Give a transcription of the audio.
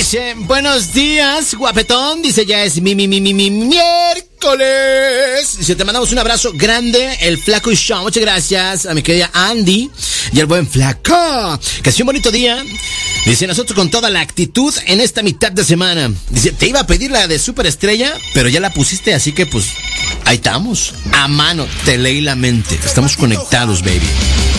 Dice, buenos días, guapetón. Dice, ya es mi miércoles. Dice, te mandamos un abrazo grande, el Flaco y Show. Muchas gracias a mi querida Andy y al buen Flaco. Que sea un bonito día. Dice, nosotros con toda la actitud en esta mitad de semana. Dice, te iba a pedir la de Superestrella, pero ya la pusiste, así que pues ahí estamos. A mano, te leí la mente. Estamos conectados, baby.